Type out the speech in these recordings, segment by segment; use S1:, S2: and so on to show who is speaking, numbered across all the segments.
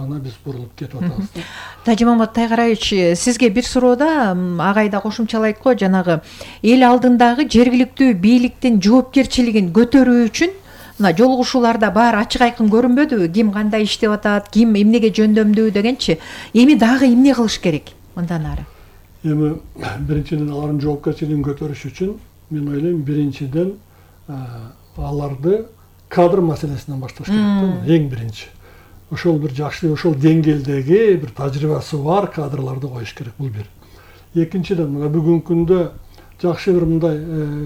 S1: жагына биз бурулуп кетип атабыз.
S2: Тажимамат Тайгараевич, сизге бир суроода агай да кошумчалайт го, жанагы эл алдындагы жергиликтүү бийликтин жоопкерчилигин көтөрүү үчүн мына жолугушууларда баары ачык айкын көрүнбөдүбү? Ким кандай иштеп атат, ким эмнеге жөндөмдүү дегенчи. Эми дагы эмне кылыш керек мындан ары?
S1: Эми биринчиден алардын жоопкерчилигин көтөрүш үчүн мен ойлойм, биринчиден аларды кадр маселесинен башташ керек да, эң биринчи. Ошол бир жакшы, ошол деңгээлдеги бир тажрыйбасы бар кадрларды коюш керек, бул бир. Экинчиден, мына бүгүнкү күндө жакшы бир мындай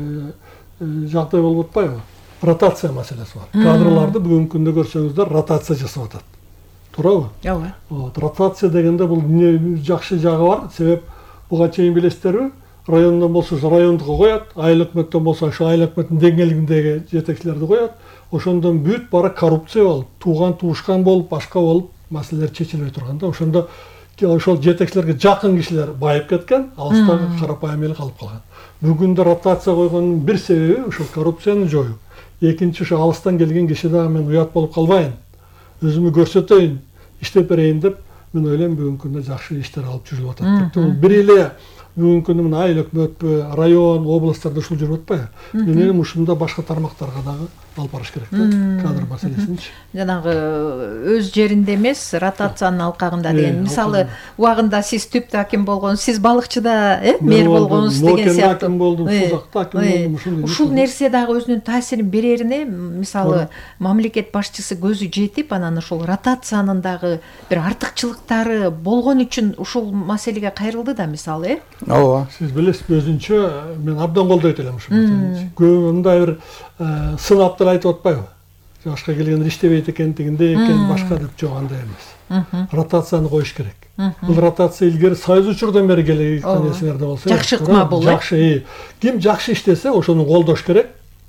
S1: жагдай болуп атпайбы? Ротация маселеси бар. Кадрларды бүгүнкү күндө көрсөңүздөр ротация жасап атат. Туурабы?
S2: Ооба.
S1: Ротация дегенде бул жакшы жагы бар. Себеп буга чейин билесиздерби? Райондон болсо райондуга коят, айыл өкмөттөн болсо ошо айыл өкмөттүн деңгээлиндеги жетекчилерди коят. Ошондон бүт бара коррупция болуп, тууган туушкан болуп, башка болуп, маселелер чечилбей турганда, ошондо ошол жетекчилерге жакын кишилер байып кеткен, алыстагы карапайым эл калып калган. Бүгүндө ротация койгондун бир себеби ошол коррупцияны жоюу. Экинчи, ошо алыстан келген киши дагы мен уят болуп калбайын, өзүмү көрсөтөйүн, иштеп берейин деп, мен ойлойм бүгүнкү күндө жакшы иштер алып жүрүлүп атат. Бул бир эле бүгүнкү күндө мына айыл өкмөтпү, район, областтарда ушул жүрүп атпайбы? Мен ойлойм, ушунда башка тармактарга дагы алып барыш керек да, кадр маселесинчи.
S2: Жанагы өз жеринде эмес, ротациянын алкагында деген. Мисалы, убагында сиз түптө аким болгонсуз, сиз балыкчыда мэр болгонсуз деген сыяктуу.
S1: Аким болдум, Сузакта аким болдум.
S2: Ушул нерсе дагы өзүнүн таасирин берерине, мисалы, мамлекет башчысы көзү жетип, анан ушул ротациянын дагы бир артыкчылыктары болгон үчүн ушул маселеге кайрылды да, мисалы,
S3: Ооба.
S1: Сиз билесиз, өзүнчө мен абдан колдойт элем ушул маселени. Мындай бир сынап деле айтып атпайбы? Жашка келгендер иштебейт экен, тигиндей экен, башка деп жок, андай эмес. Ротацияны коюш керек. Бул ротация илгери Союз учурдан бери келген нерселерде болсо.
S2: Жакшы ыкма бул.
S1: Жакшы. Ким жакшы иштесе, ошону колдош керек.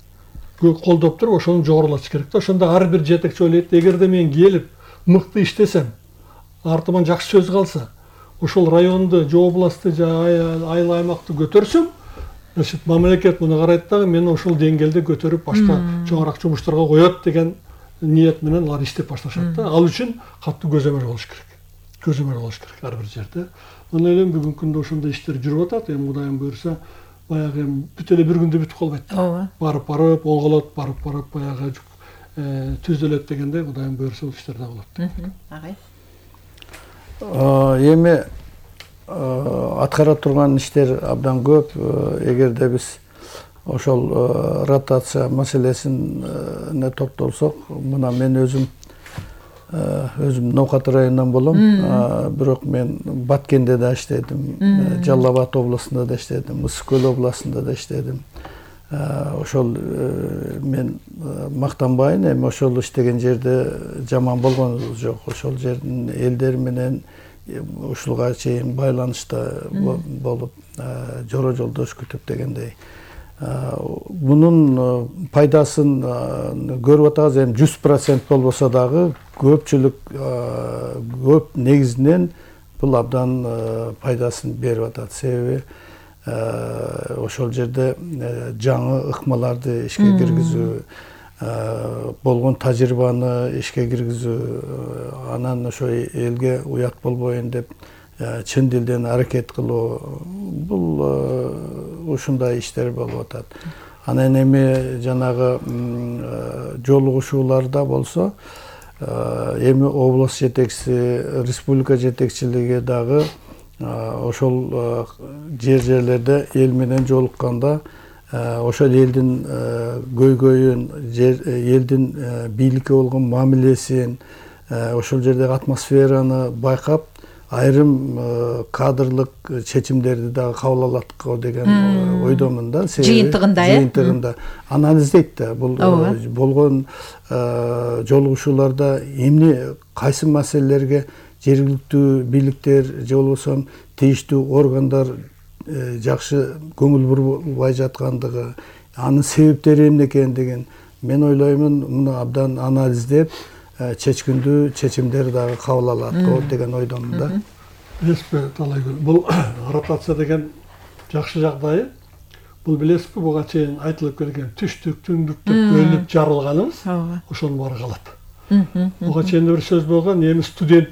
S1: Колдоп туруп, ошону жогорулатыш керек да. Ошондо ар бир жетекчи ойлойт, эгерде мен келип мыкты иштесем, артыман жакшы сөз калса, ошол районду, же областты, же айыл аймакты көтөрсөм, значит, мамлекет муну карайт дагы, мени ошол деңгээлде көтөрүп башка чоңураак жумуштарга коет деген ниет менен алар иштеп башташат да. Ал үчүн катуу көзөмөл болуш керек. Көзөмөл болуш керек ар бир жерде. Мен ойлойм, бүгүнкү күндө ошондой иштер жүрүп атат. Эми Кудайым буйрса, баягы бүт эле бир күндө бүтүп калбайт. Барып, оңголот, барып, баягы түзөлөт дегендей, Кудайым буйрса, бул иштер да болот.
S2: Агай.
S3: Эми аткара турган иштер абдан көп. Эгерде биз ошол ротация маселесине токтолсок, мына мен өзүм Ноокат районунан болом, бирок мен Баткенде да иштедим, Жалал Абад областында да иштедим, Ысык Көл областында да иштедим. Ошол мен мактанбайын, эми ошол иштеген жерде жаман болгон жок. Ошол жердин элдери менен ушулга чейин байланышта болуп, жора жолдош күтүп дегендей. Bunun пайдасын көрүп атабыз. Эми 100% болбосо дагы көпчүлүк көп негизинен бул абдан пайдасын берип атат. Себеби ошол жерде жаңы ыкмаларды ишке киргизүү, болгон тажрыйбаны ишке киргизүү, анан ошо элге уят болбоюн деп чын дилден аракет кылуу, бул ушундай иштер болуп атат. Анан эми жанагы жолугушууларда болсо, эми область жетекчиси, республика жетекчилиги дагы ошол жерлерде эл менен жолукканда ошол элдин көйгөйүн, элдин бийликке болгон мамилесин, ошол жердеги атмосфераны байкап, айрым кадрлык чечимдерди дагы кабыл алат деген ойдомун да. Жыйынтыгында анализдейт да. Бул болгон жолугушууларда эмне, кайсы маселелерге жергиликтүү бийликтер же болбосо тийиштүү органдар жакшы көңүл бурбай жаткандыгы, анын себептери эмне экендигин мен ойлоймун, муну абдан анализдеп, чечкиндүү чечимдер дагы кабыл алат деген ойдомун да.
S1: Билесизби, Талайгүл, бул ротация деген жакшы жагдайы. Бул билесизби, буга чейин айтылып келген түштүк, түндүктүк бөлүнүп жарылганыбыз ошонун баары калат. Буга чейин бир сөз болгон, эми студент